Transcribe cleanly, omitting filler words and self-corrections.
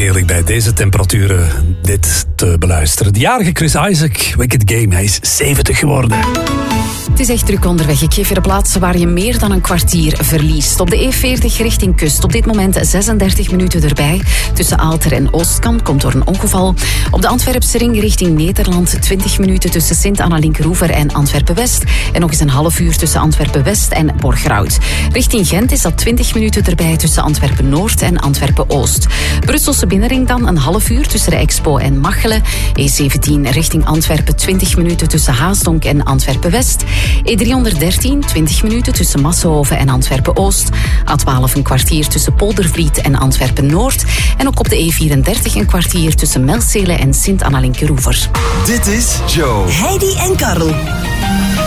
heerlijk bij deze temperaturen dit te beluisteren. De jarige Chris Isaak, Wicked Game, hij is 70 geworden. Het is echt druk onderweg. Ik geef je de plaatsen waar je meer dan een kwartier verliest. Op de E40 richting kust. Op dit moment 36 minuten erbij. Tussen Aalter en Oostkamp komt door een ongeval. Op de Antwerpse ring richting Nederland 20 minuten tussen Sint-Anna-Linkeroever en Antwerpen-West. En nog eens een half uur tussen Antwerpen-West en Borgerhout. Richting Gent is dat 20 minuten erbij tussen Antwerpen-Noord en Antwerpen-Oost. Brusselse binnenring dan een half uur tussen de Expo en Machelen. E17 richting Antwerpen 20 minuten tussen Haasdonk en Antwerpen-West. E313, 20 minuten tussen Massenhoven en Antwerpen-Oost. A12 een kwartier tussen Poldervliet en Antwerpen-Noord. En ook op de E34 een kwartier tussen Melzele en Sint-Anna-Linkeroever. Dit is Joe, Heidi en Karel.